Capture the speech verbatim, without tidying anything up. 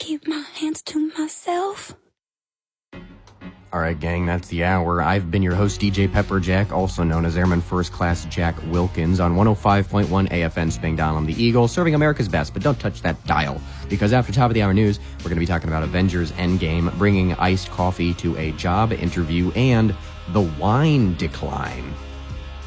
keep my hands to myself. All right, gang, that's the hour. I've been your host, D J Pepperjack, also known as Airman First Class Jack Wilkins, on one oh five point one A F N Spangdahlem, I'm the Eagle, serving America's best, but don't touch that dial, because after top of the hour news, we're going to be talking about Avengers Endgame, bringing iced coffee to a job interview, and the wine decline.